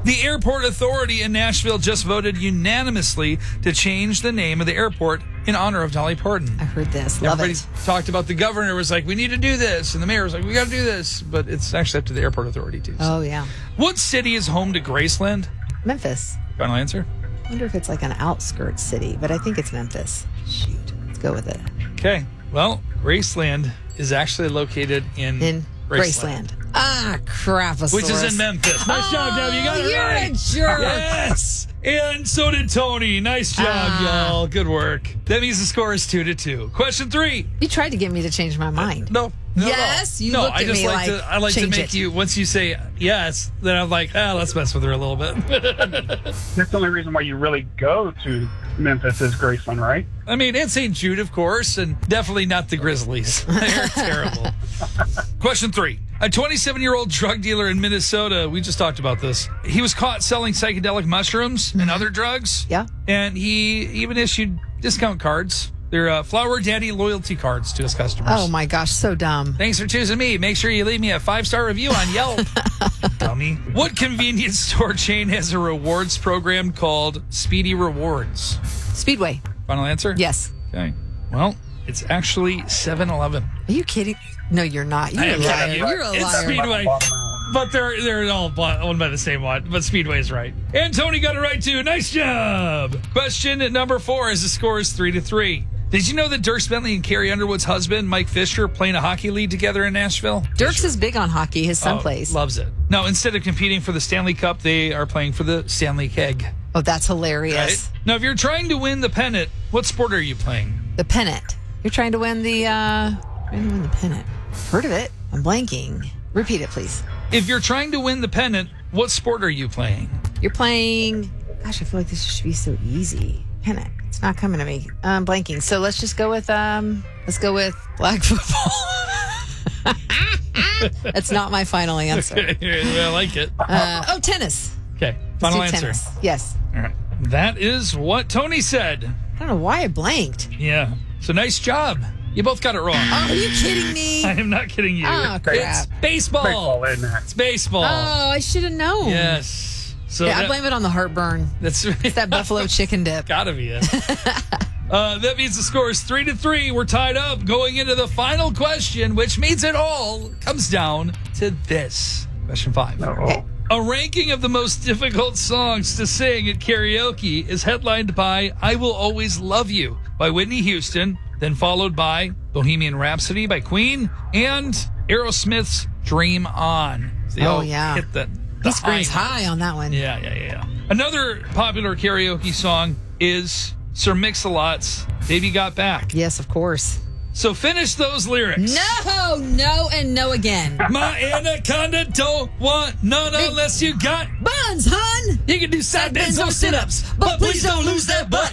The Airport Authority in Nashville just voted unanimously to change the name of the airport in honor of Dolly Parton. I heard this. Love Everybody it. talked about the governor was like, we need to do this. And the mayor was like, we got to do this. But it's actually up to the Airport Authority, too. Oh, yeah. What city is home to Graceland? Memphis. Final answer? I wonder if it's like an outskirts city, but I think it's Memphis. Shoot. Let's go with it. Okay. Well, Graceland is actually located in Graceland. Ah, craposaurus. Which is in Memphis. Nice job, Deb. You got it you're right. a jerk. Yes. And so did Tony. Nice job, y'all. Good work. That means the score is 2-2. Question 3. You tried to get me to change my mind. No. Yes, you looked at me like, I like to change make it. you, once you say yes, then I'm like, let's mess with her a little bit. That's the only reason why you really go to Memphis is Graceland, right? I mean, and St. Jude, of course, and definitely not the Grizzlies. They're terrible. Question 3. A 27-year-old drug dealer in Minnesota, we just talked about this. He was caught selling psychedelic mushrooms and other drugs. Yeah. And he even issued discount cards. They're Flower Daddy loyalty cards to his customers. Oh, my gosh. So dumb. Thanks for choosing me. Make sure you leave me a 5-star review on Yelp. Dummy. What convenience store chain has a rewards program called Speedy Rewards? Speedway. Final answer? Yes. Okay. Well, it's actually 7-Eleven. Are you kidding? No, you're not. You're a liar. You're a It's liar. Speedway. But they're all owned by the same one. But Speedway's right. And Tony got it right, too. Nice job. Question number 4 as the score is 3-3. Did you know that Dierks Bentley and Carrie Underwood's husband, Mike Fisher, play in a hockey league together in Nashville? Dierks is big on hockey. His son plays. Loves it. Now, instead of competing for the Stanley Cup, they are playing for the Stanley Keg. Oh, that's hilarious. Right? Now, if you're trying to win the pennant, what sport are you playing? The pennant. You're trying to win the pennant. Heard of it? I'm blanking. Repeat it, please. If you're trying to win the pennant, what sport are you playing? You're playing. Gosh, I feel like this should be so easy. Pennant. It's not coming to me. I'm blanking. So let's just go with flag football. That's not my final answer. I like it. Tennis. Okay. Let's Final do answer. tennis. Yes. All right. That is what Tony said. I don't know why I blanked. Yeah. So nice job. You both got it wrong. Oh, are you kidding me? I am not kidding you. Oh, crap. It's baseball. Baseball, isn't it? It's baseball. Oh, I should have known. Yes. So Yeah, I blame it on the heartburn. That's It's that buffalo chicken dip. gotta be it. That means the score is 3-3. We're tied up going into the final question, which means it all comes down to this. Question 5. Oh. A ranking of the most difficult songs to sing at karaoke is headlined by I Will Always Love You by Whitney Houston, then followed by Bohemian Rhapsody by Queen and Aerosmith's Dream On. So they all yeah. hit the He screams high high on that one. Yeah. Another popular karaoke song is Sir Mix-a-Lot's Baby Got Back. Yes, of course. So finish those lyrics. No, and no again. My anaconda don't want none unless you got Buns, hun! You can do side bends or sit-ups, but please don't lose that butt.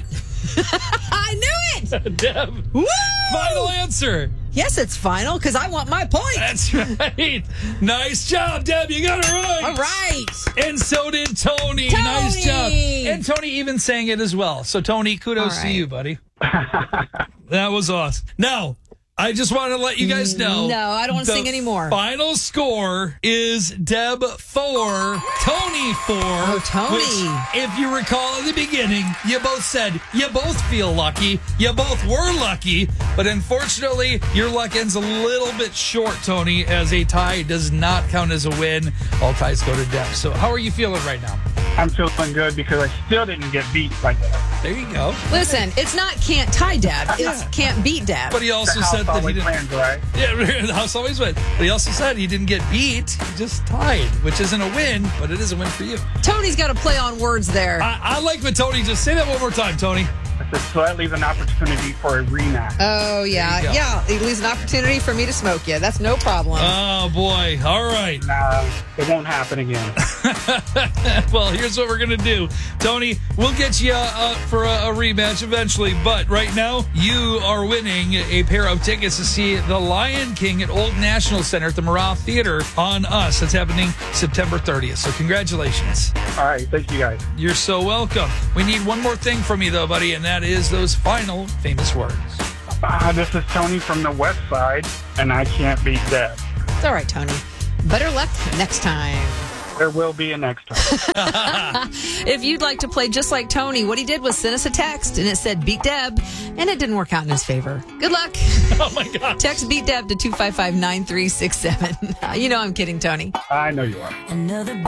I knew it! Deb, Woo! final answer. Yes, it's final, because I want my point. That's right. Nice job, Deb. You got it right. All right. And so did Tony. Nice job. And Tony even sang it as well. So, Tony, kudos to you, buddy. That was awesome. Now, I just want to let you guys know. No, I don't want to sing anymore. Final score is Deb 4, Tony 4. Oh, Tony. Which, if you recall in the beginning, you both said you both feel lucky. You both were lucky. But unfortunately, your luck ends a little bit short, Tony, as a tie does not count as a win. All ties go to Deb. So how are you feeling right now? I'm feeling good because I still didn't get beat by that. There you go. Listen, it's not can't tie Deb. It's can't beat Deb. But he also The said house that he always didn't. wins, right? Yeah, the house always wins. But he also said he didn't get beat. He just tied, which isn't a win, but it is a win for you. Tony's got to play on words there. I like what Tony just say that one more time, Tony. So that leaves an opportunity for a rematch. Oh, yeah. There you go. Yeah, it leaves an opportunity for me to smoke you. That's no problem. Oh, boy. All right. Nah, it won't happen again. Well, here's what we're going to do. Tony, we'll get you up for a rematch eventually, but right now, you are winning a pair of tickets to see The Lion King at Old National Center at the Murrah Theater on us. That's happening September 30th, so congratulations. All right, thank you guys. You're so welcome. We need one more thing from you, though, buddy, and that is those final famous words. This is Tony from the West Side, and I can't beat Deb. It's all right, Tony. Better luck next time. There will be a next time. If you'd like to play just like Tony, what he did was send us a text and it said beat Deb, and it didn't work out in his favor. Good luck. Oh, my God. Text beat Deb to 255-9367. You know I'm kidding, Tony. I know you are. Another